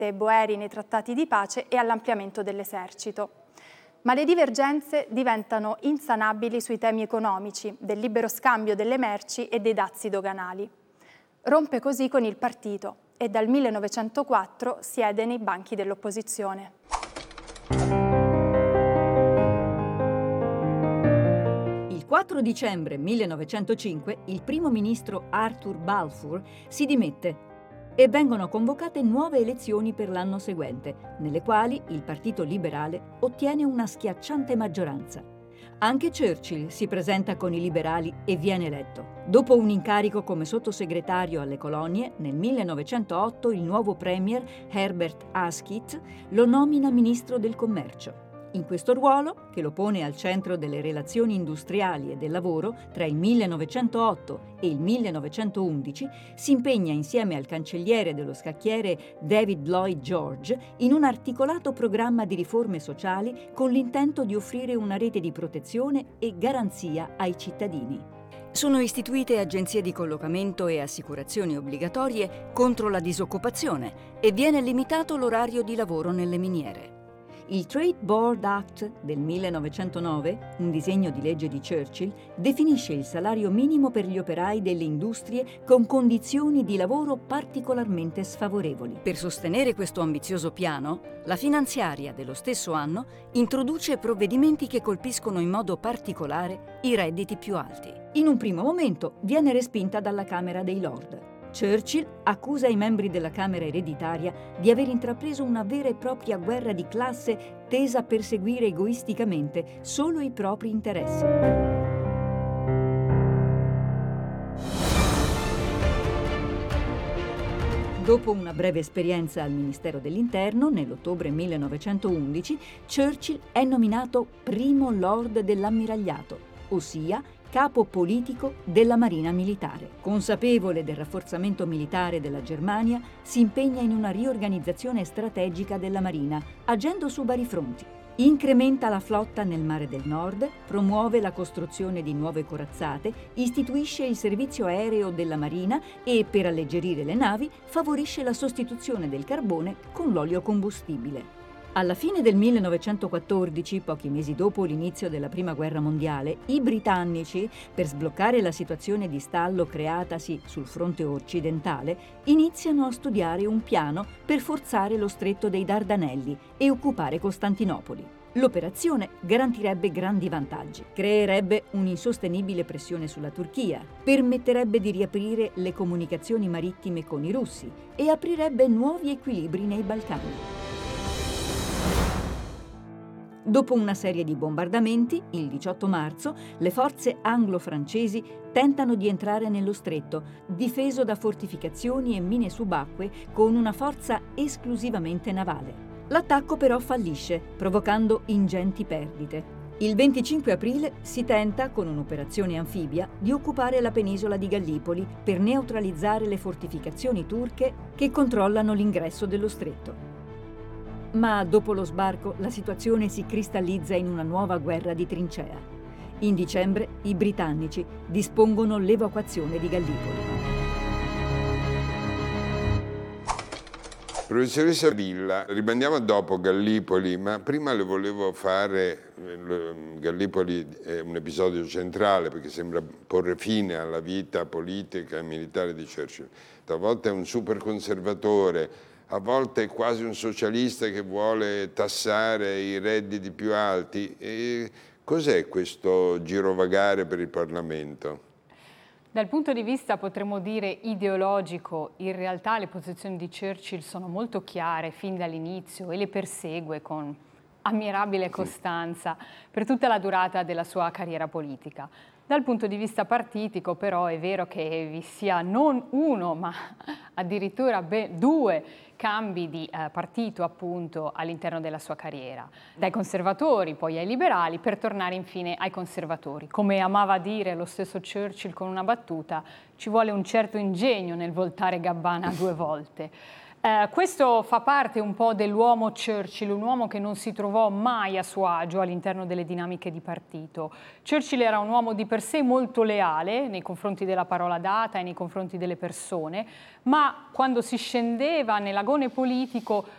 boeri nei trattati di pace e all'ampliamento dell'esercito. Ma le divergenze diventano insanabili sui temi economici, del libero scambio delle merci e dei dazi doganali. Rompe così con il partito e dal 1904 siede nei banchi dell'opposizione. Il 4 dicembre 1905 il primo ministro Arthur Balfour si dimette e vengono convocate nuove elezioni per l'anno seguente, nelle quali il Partito Liberale ottiene una schiacciante maggioranza. Anche Churchill si presenta con i liberali e viene eletto. Dopo un incarico come sottosegretario alle colonie, nel 1908 il nuovo premier Herbert Asquith lo nomina ministro del commercio. In questo ruolo, che lo pone al centro delle relazioni industriali e del lavoro tra il 1908 e il 1911, si impegna insieme al cancelliere dello scacchiere David Lloyd George in un articolato programma di riforme sociali con l'intento di offrire una rete di protezione e garanzia ai cittadini. Sono istituite agenzie di collocamento e assicurazioni obbligatorie contro la disoccupazione e viene limitato l'orario di lavoro nelle miniere. Il Trade Board Act del 1909, un disegno di legge di Churchill, definisce il salario minimo per gli operai delle industrie con condizioni di lavoro particolarmente sfavorevoli. Per sostenere questo ambizioso piano, la finanziaria dello stesso anno introduce provvedimenti che colpiscono in modo particolare i redditi più alti. In un primo momento viene respinta dalla Camera dei Lord. Churchill accusa i membri della Camera ereditaria di aver intrapreso una vera e propria guerra di classe tesa a perseguire egoisticamente solo i propri interessi. Dopo una breve esperienza al Ministero dell'Interno, nell'ottobre 1911, Churchill è nominato Primo Lord dell'Ammiragliato, ossia capo politico della Marina Militare. Consapevole del rafforzamento militare della Germania, si impegna in una riorganizzazione strategica della Marina, agendo su vari fronti. Incrementa la flotta nel Mare del Nord, promuove la costruzione di nuove corazzate, istituisce il servizio aereo della Marina e, per alleggerire le navi, favorisce la sostituzione del carbone con l'olio combustibile. Alla fine del 1914, pochi mesi dopo l'inizio della Prima Guerra Mondiale, i britannici, per sbloccare la situazione di stallo creatasi sul fronte occidentale, iniziano a studiare un piano per forzare lo stretto dei Dardanelli e occupare Costantinopoli. L'operazione garantirebbe grandi vantaggi, creerebbe un'insostenibile pressione sulla Turchia, permetterebbe di riaprire le comunicazioni marittime con i russi e aprirebbe nuovi equilibri nei Balcani. Dopo una serie di bombardamenti, il 18 marzo, le forze anglo-francesi tentano di entrare nello stretto, difeso da fortificazioni e mine subacquee con una forza esclusivamente navale. L'attacco però fallisce, provocando ingenti perdite. Il 25 aprile si tenta, con un'operazione anfibia, di occupare la penisola di Gallipoli per neutralizzare le fortificazioni turche che controllano l'ingresso dello stretto. Ma dopo lo sbarco la situazione si cristallizza in una nuova guerra di trincea. In dicembre i britannici dispongono l'evacuazione di Gallipoli. Professoressa Villa, rimandiamo dopo Gallipoli, ma prima le volevo fare, Gallipoli è un episodio centrale perché sembra porre fine alla vita politica e militare di Churchill. Talvolta è un super conservatore, a volte è quasi un socialista che vuole tassare i redditi più alti. E cos'è questo girovagare per il Parlamento? Dal punto di vista, potremmo dire, ideologico, in realtà le posizioni di Churchill sono molto chiare fin dall'inizio e le persegue con ammirabile costanza per tutta la durata della sua carriera politica. Dal punto di vista partitico, però, è vero che vi sia non uno, ma addirittura due cambi di partito, appunto, all'interno della sua carriera. Dai conservatori, poi ai liberali, per tornare infine ai conservatori. Come amava dire lo stesso Churchill con una battuta, ci vuole un certo ingegno nel voltare gabbana 2 volte. Questo fa parte un po' dell'uomo Churchill, un uomo che non si trovò mai a suo agio all'interno delle dinamiche di partito. Churchill era un uomo di per sé molto leale nei confronti della parola data e nei confronti delle persone, ma quando si scendeva nell'agone politico